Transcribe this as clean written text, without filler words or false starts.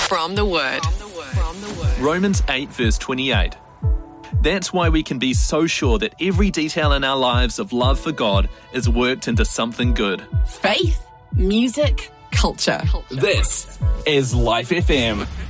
From the Word. Romans 8 verse 28. That's why we can be so sure that every detail in our lives of love for God is worked into something good. Faith, music, culture. This is Life FM.